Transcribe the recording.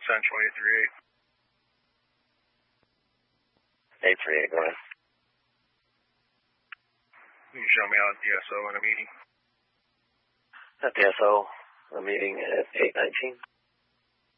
Central 838. 838, go ahead. Can you show me on DSO in a meeting? At DSO, a meeting at 8:19.